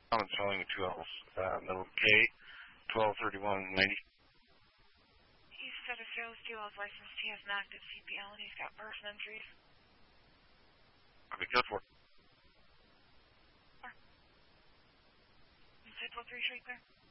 I'm spelling with two L's. Middle K, 123190. He's set a sales deal is licensed. He has an active CPL and he's got person injuries. Okay, go for it. You said 3 straight there?